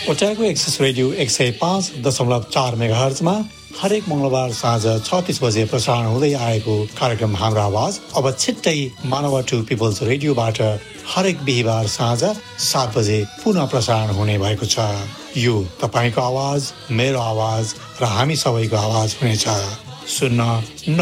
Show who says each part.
Speaker 1: ओट्याको access radio 105.4 मेगाहर्जमा हरेक मंगलबार साँझ 6:30 बजे प्रसारण हुँदै आएको कार्यक्रम हाम्रो आवाज अब छिट्टै मानवा टु पिपल्स रेडियोबाट हरेक बिहीबार साँझ 7 बजे पुनः प्रसारण हुने भएको छ। यो तपाईको आवाज, मेरो आवाज र हामी सबैको आवाज हुनेछ। सुन्न